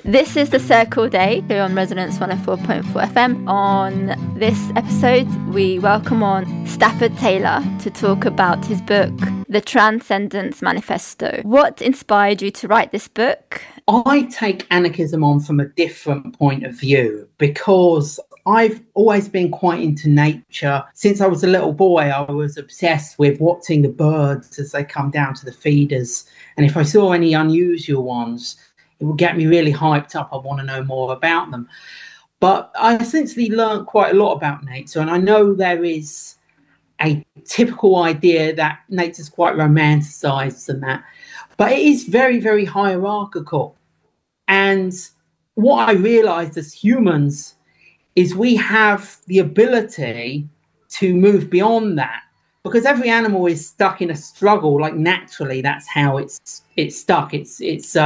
This is the Circle Day here on Resonance 104.4 FM. On this episode, we welcome on Stafford Taylor to talk about his book, The Transcendence Manifesto. What inspired you to write this book? I take anarchism on from a different point of view because I've always been quite into nature. Since I was a little boy, I was obsessed with watching the birds as they come down to the feeders. And if I saw any unusual ones, it would get me really hyped up. I want to know more about them. But I essentially learned quite a lot about nature. And I know there is a typical idea that nature's quite romanticized and that. But it is very, very hierarchical. And what I realized as humans is we have the ability to move beyond that, because every animal is stuck in a struggle. Like naturally, that's how it's stuck. It's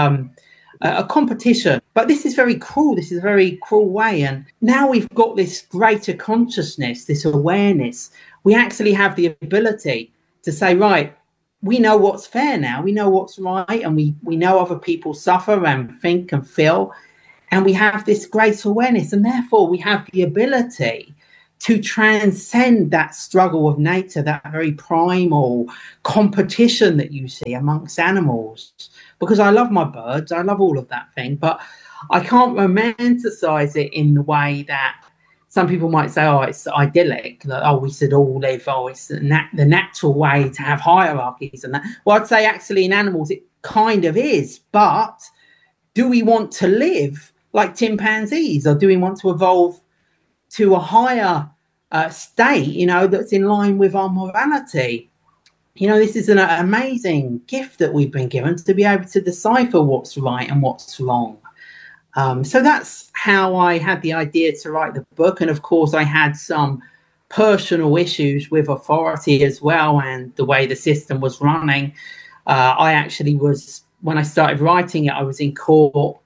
a competition. But this is very cruel. This is a very cruel way. And now we've got this greater consciousness, this awareness. We actually have the ability to say, right, we know what's fair now. We know what's right. And we know other people suffer and think and feel. And we have this great awareness. And therefore, we have the ability to transcend that struggle of nature, that very primal competition that you see amongst animals. Because I love my birds, I love all of that thing, but I can't romanticize it in the way that some people might say, oh, it's idyllic, that, oh, we should all live, oh, it's the natural way to have hierarchies and that. Well, I'd say actually in animals it kind of is, but do we want to live like chimpanzees, or do we want to evolve to a higher state, that's in line with our morality? This is an amazing gift that we've been given, to be able to decipher what's right and what's wrong. So that's how I had the idea to write the book. And of course, I had some personal issues with authority as well, and the way the system was running. I actually was, when I started writing it, I was in court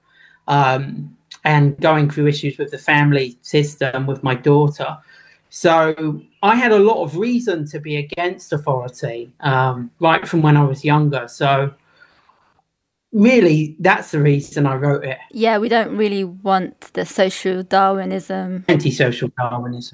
and going through issues with the family system with my daughter. So I had a lot of reason to be against authority right from when I was younger. So really, that's the reason I wrote it. Yeah, we don't really want the social Darwinism. Anti-social Darwinism.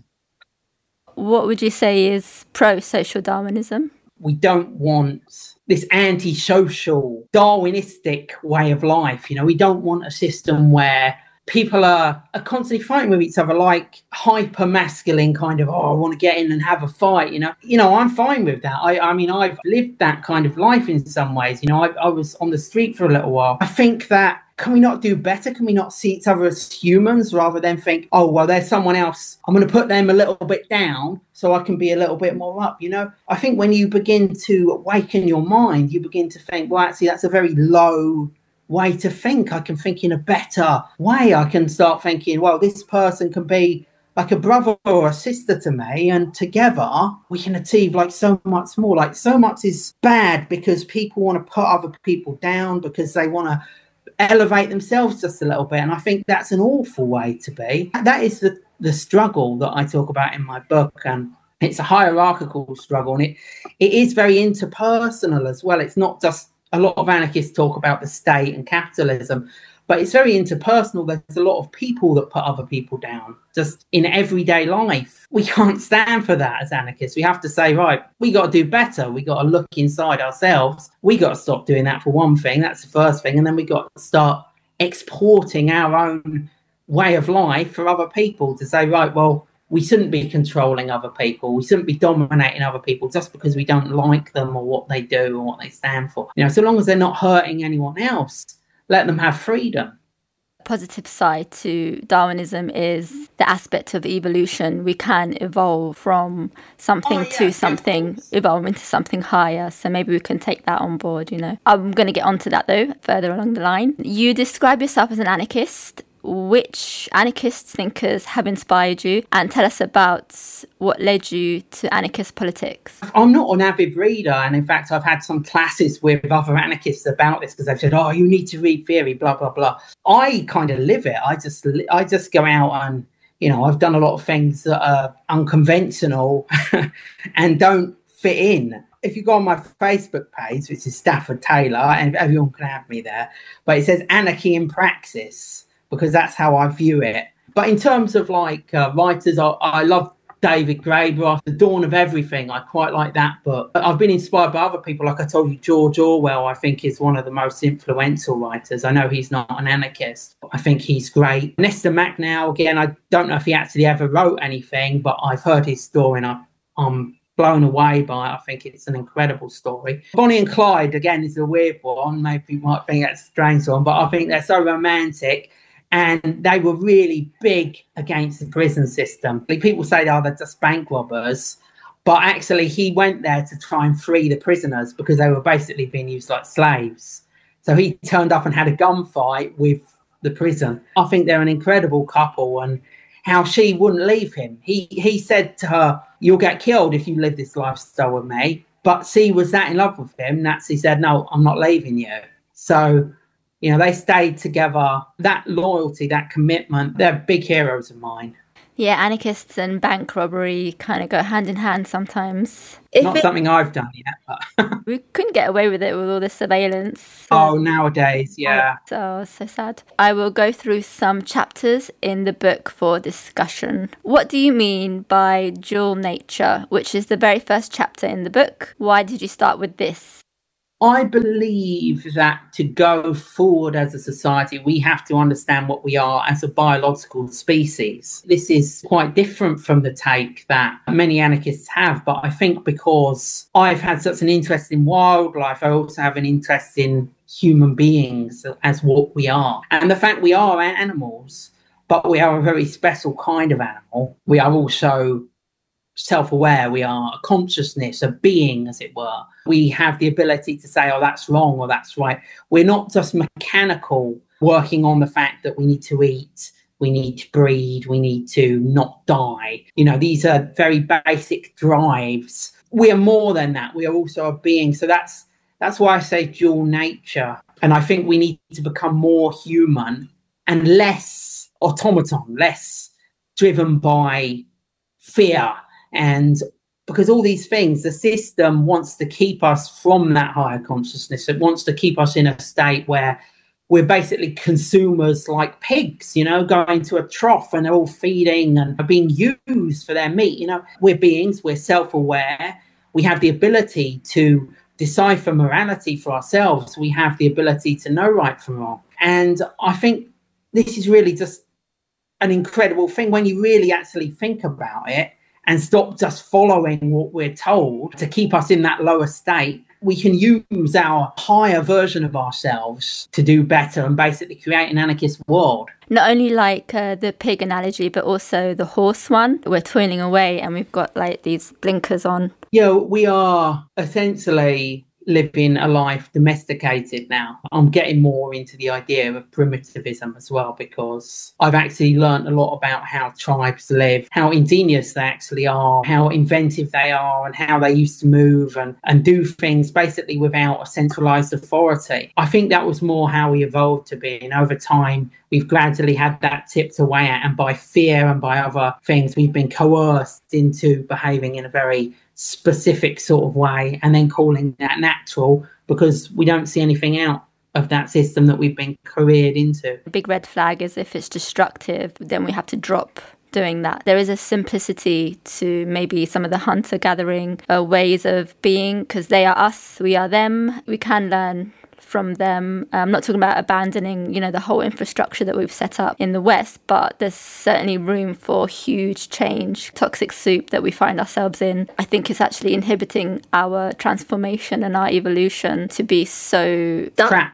What would you say is pro-social Darwinism? We don't want this anti-social Darwinistic way of life. We don't want a system where people are constantly fighting with each other, like hyper masculine kind of, I want to get in and have a fight. I'm fine with that. I mean, I've lived that kind of life in some ways. I was on the street for a little while. I think that, can we not do better? Can we not see each other as humans rather than think, oh, well, there's someone else, I'm going to put them a little bit down so I can be a little bit more up? I think when you begin to awaken your mind, you begin to think, well, actually, that's a very low way to think. I can think in a better way. I can start thinking, well, this person can be like a brother or a sister to me, and together we can achieve like so much more. Like so much is bad because people want to put other people down, because they want to elevate themselves just a little bit. And I think that's an awful way to be. That is the struggle that I talk about in my book. And it's a hierarchical struggle, and it is very interpersonal as well. It's not just, a lot of anarchists talk about the state and capitalism, but it's very interpersonal. There's a lot of people that put other people down just in everyday life. We can't stand for that as anarchists. We have to say, right, we got to do better. We got to look inside ourselves. We got to stop doing that for one thing. That's the first thing. And then we got to start exporting our own way of life for other people, to say, right, well, we shouldn't be controlling other people. We shouldn't be dominating other people just because we don't like them or what they do or what they stand for. So long as they're not hurting anyone else, let them have freedom. Positive side to Darwinism is the aspect of evolution. We can evolve from something to something, evolve into something higher. So maybe we can take that on board, I'm going to get onto that, though, further along the line. You describe yourself as an anarchist. Which anarchist thinkers have inspired you? And tell us about what led you to anarchist politics. I'm not an avid reader. And in fact, I've had some classes with other anarchists about this, because they've said, oh, you need to read theory, blah, blah, blah. I kind of live it. I just go out and, I've done a lot of things that are unconventional and don't fit in. If you go on my Facebook page, which is Stafford Taylor, and everyone can have me there, but it says Anarchy in Praxis. because that's how I view it. But in terms of like writers, I love David Graeber, The Dawn of Everything. I quite like that book. I've been inspired by other people. Like I told you, George Orwell, I think, is one of the most influential writers. I know he's not an anarchist, but I think he's great. Nestor Macknow, again, I don't know if he actually ever wrote anything, but I've heard his story and I'm blown away by it. I think it's an incredible story. Bonnie and Clyde, again, is a weird one. Maybe you might think that's a strange one, but I think they're so romantic. And they were really big against the prison system. Like, people say, oh, they're just bank robbers. But actually, he went there to try and free the prisoners because they were basically being used like slaves. So he turned up and had a gunfight with the prison. I think they're an incredible couple, and how she wouldn't leave him. He said to her, you'll get killed if you live this lifestyle with me. But she was that in love with him that she said, no, I'm not leaving you. So, you know, they stayed together. That loyalty, that commitment, they're big heroes of mine. Yeah, anarchists and bank robbery kind of go hand in hand sometimes. Not something I've done yet, but we couldn't get away with it with all the surveillance. Oh, nowadays, yeah. So sad. I will go through some chapters in the book for discussion. What do you mean by dual nature, which is the very first chapter in the book? Why did you start with this? I believe that to go forward as a society, we have to understand what we are as a biological species. This is quite different from the take that many anarchists have, but I think because I've had such an interest in wildlife, I also have an interest in human beings as what we are. And the fact we are animals, but we are a very special kind of animal. We are also self-aware. We are a consciousness, a being, as it were. We have the ability to say, oh, that's wrong or that's right. We're not just mechanical, working on the fact that we need to eat, we need to breed, we need to not die. You know, these are very basic drives. We are more than that. We are also a being. So that's why I say dual nature. And I think we need to become more human and less automaton, less driven by fear. And because all these things, the system wants to keep us from that higher consciousness. It wants to keep us in a state where we're basically consumers like pigs, you know, going to a trough and they're all feeding and are being used for their meat. You know, we're beings, we're self-aware. We have the ability to decipher morality for ourselves. We have the ability to know right from wrong. And I think this is really just an incredible thing when you really actually think about it. And stop just following what we're told to keep us in that lower state. We can use our higher version of ourselves to do better and basically create an anarchist world. Not only like the pig analogy, but also the horse one. We're toiling away and we've got like these blinkers on. Yeah, we are essentially living a life domesticated now. I'm getting more into the idea of primitivism as well, because I've actually learned a lot about how tribes live, how ingenious they actually are, how inventive they are, and how they used to move and do things basically without a centralized authority. I think that was more how we evolved to be. And over time, we've gradually had that tipped away at, and by fear and by other things, we've been coerced into behaving in a very specific sort of way and then calling that natural because we don't see anything out of that system that we've been careered into. A big red flag is if it's destructive, then we have to drop doing that. There is a simplicity to maybe some of the hunter-gathering ways of being, because they are us, we are them. We can learn from them. I'm not talking about abandoning, you know, the whole infrastructure that we've set up in the West, but there's certainly room for huge change. Toxic soup that we find ourselves in, I think it's actually inhibiting our transformation and our evolution to be so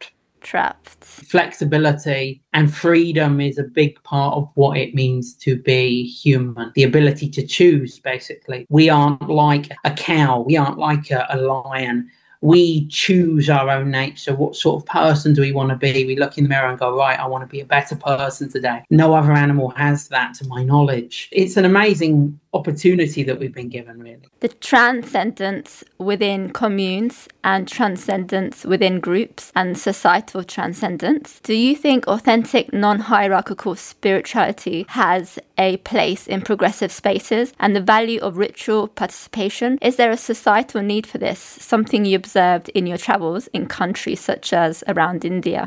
trapped. Flexibility and freedom is a big part of what it means to be human. The ability to choose, basically. We aren't like a cow. We aren't like a lion. We choose our own nature. What sort of person do we want to be? We look in the mirror and go, right, I want to be a better person today. No other animal has that, to my knowledge. It's an amazing opportunity that we've been given, really. The transcendence within communes and transcendence within groups and societal transcendence. Do you think authentic non-hierarchical spirituality has a place in progressive spaces, and the value of ritual participation? Is there a societal need for this, something you observed in your travels in countries such as around India?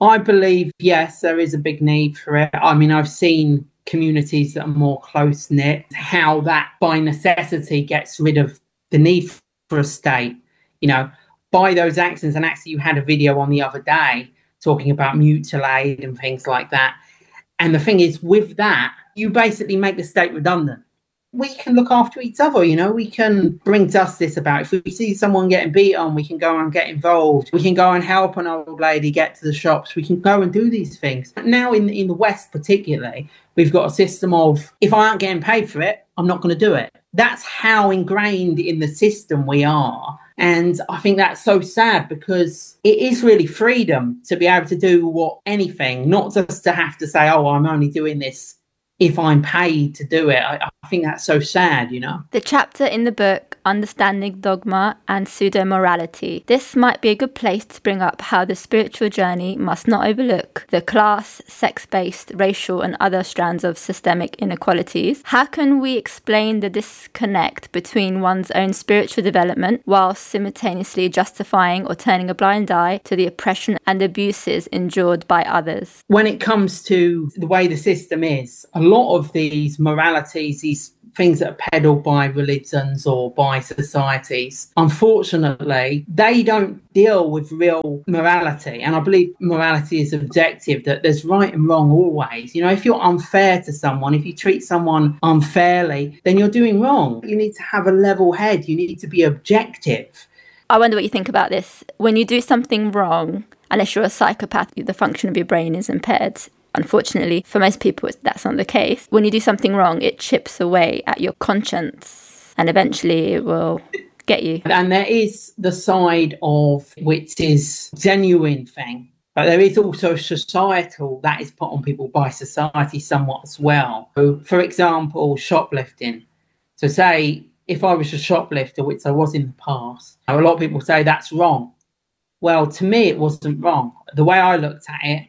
I believe, yes, there is a big need for it. I mean, I've seen communities that are more close-knit, how that by necessity gets rid of the need for a state, you know, by those actions. And actually, you had a video on the other day talking about mutual aid and things like that. And the thing is, with that, you basically make the state redundant. We can look after each other, you know, we can bring justice about. If we see someone getting beat on, we can go and get involved. We can go and help an old lady get to the shops. We can go and do these things. But now in the West particularly, we've got a system of, if I aren't getting paid for it, I'm not going to do it. That's how ingrained in the system we are. And I think that's so sad, because it is really freedom to be able to do anything, not just to have to say, oh, I'm only doing this if I'm paid to do it. I think that's so sad, you know. The chapter in the book, Understanding Dogma and Pseudo-Morality. This might be a good place to bring up how the spiritual journey must not overlook the class, sex-based, racial and other strands of systemic inequalities. How can we explain the disconnect between one's own spiritual development while simultaneously justifying or turning a blind eye to the oppression and abuses endured by others? When it comes to the way the system is, a lot of these moralities, these things that are peddled by religions or by societies, unfortunately, they don't deal with real morality. And I believe morality is objective, that there's right and wrong always. You know, if you're unfair to someone, if you treat someone unfairly, then you're doing wrong. You need to have a level head. You need to be objective. I wonder what you think about this. When you do something wrong, unless you're a psychopath, the function of your brain is impaired. Unfortunately, for most people, that's not the case. When you do something wrong, it chips away at your conscience, and eventually it will get you. And there is the side of which is genuine thing, but there is also societal that is put on people by society somewhat as well. So, for example, shoplifting. So say if I was a shoplifter, which I was in the past, a lot of people say that's wrong. Well, to me, it wasn't wrong. The way I looked at it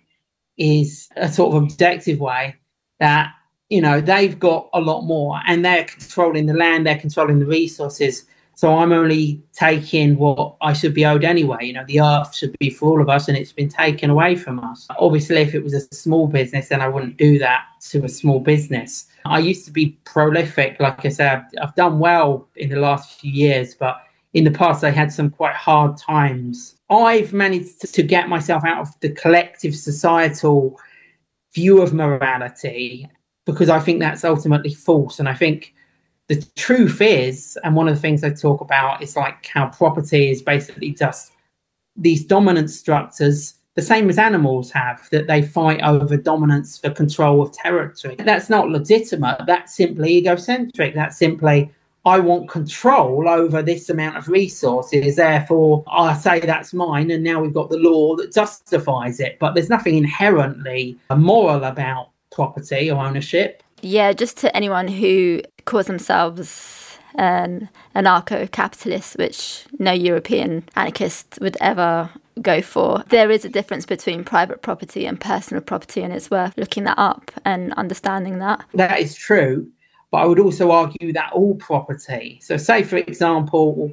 is a sort of objective way that, you know, they've got a lot more and they're controlling the land, they're controlling the resources. So I'm only taking what I should be owed anyway. You know, the earth should be for all of us and it's been taken away from us. Obviously, if it was a small business, then I wouldn't do that to a small business. I used to be prolific. Like I said, I've done well in the last few years, but in the past, I had some quite hard times. I've managed to get myself out of the collective societal view of morality, because I think that's ultimately false. And I think the truth is, and one of the things I talk about is like how property is basically just these dominant structures, the same as animals have, that they fight over dominance for control of territory. That's not legitimate. That's simply egocentric. That's simply, I want control over this amount of resources, therefore I say that's mine, and now we've got the law that justifies it. But there's nothing inherently moral about property or ownership. Yeah, just to anyone who calls themselves an anarcho-capitalist, which no European anarchist would ever go for. There is a difference between private property and personal property, and it's worth looking that up and understanding that. That is true. But I would also argue that all property, so say, for example,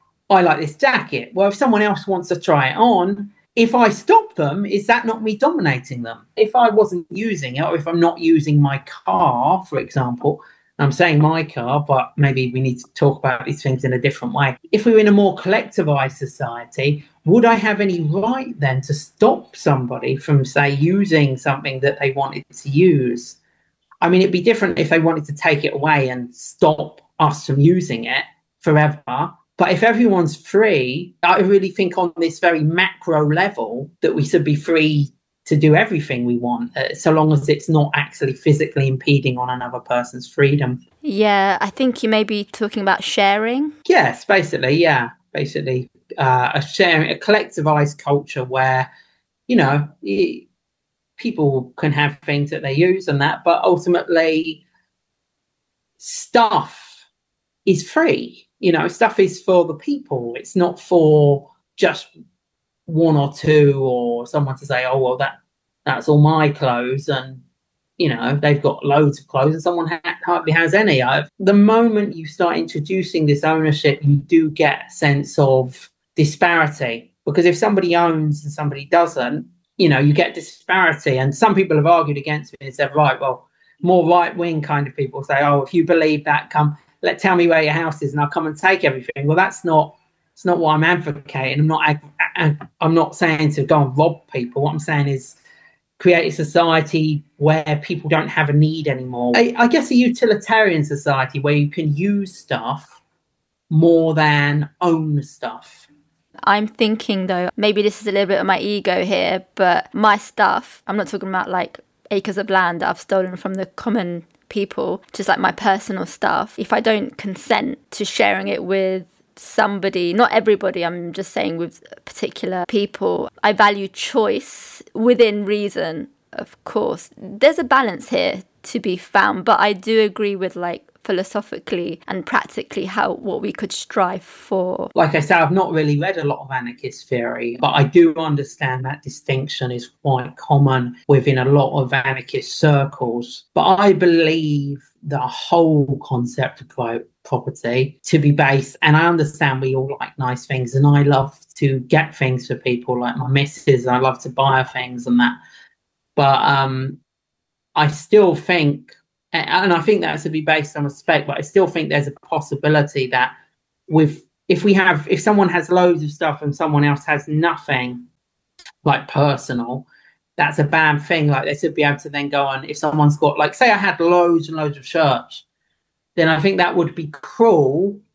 I like this jacket. Well, if someone else wants to try it on, if I stop them, is that not me dominating them? If I wasn't using it, or if I'm not using my car, for example, I'm saying my car, but maybe we need to talk about these things in a different way. If we were in a more collectivized society, would I have any right then to stop somebody from, say, using something that they wanted to use? I mean, it'd be different if they wanted to take it away and stop us from using it forever. But if everyone's free, I really think on this very macro level that we should be free to do everything we want, so long as it's not actually physically impeding on another person's freedom. Yeah, I think you may be talking about sharing. Yes, basically, yeah. Basically, a sharing, a collectivized culture where, you know, people can have things that they use and that, but ultimately stuff is free. You know, stuff is for the people. It's not for just one or two, or someone to say, oh, well, that's all my clothes. And, you know, they've got loads of clothes and someone hardly has any. The moment you start introducing this ownership, you do get a sense of disparity. Because if somebody owns and somebody doesn't, you get disparity. And some people have argued against it and said, right, well, more right-wing kind of people say, oh, if you believe that, tell me where your house is and I'll come and take everything. Well, it's not what I'm advocating. I'm not saying to go and rob people. What I'm saying is create a society where people don't have a need anymore. I guess a utilitarian society where you can use stuff more than own stuff. I'm thinking, though, maybe this is a little bit of my ego here, but my stuff, I'm not talking about like acres of land that I've stolen from the common people, just like my personal stuff. If I don't consent to sharing it with somebody, not everybody, I'm just saying with particular people, I value choice within reason, of course. There's a balance here to be found, but I do agree with like philosophically and practically what we could strive for. Like I said, I've not really read a lot of anarchist theory, but I do understand that distinction is quite common within a lot of anarchist circles. But I believe the whole concept of property to be based, and I understand we all like nice things, and I love to get things for people, like my missus, I love to buy things and that. But I still think, and I think that's to be based on respect, but I still think there's a possibility that if someone has loads of stuff and someone else has nothing, like personal, that's a bad thing. Like they should be able to then go on, if someone's got, like, say I had loads and loads of shirts, then I think that would be cruel